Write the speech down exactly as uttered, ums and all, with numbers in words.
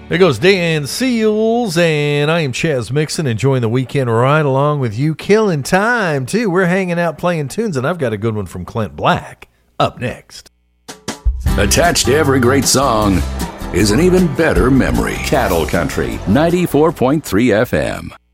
There goes Dan Seals, and I am Chaz Mixon, enjoying the weekend right along with you, killing time, too. We're hanging out playing tunes, and I've got a good one from Clint Black up next. Attached to every great song is an even better memory. Cattle Country, ninety-four point three F M.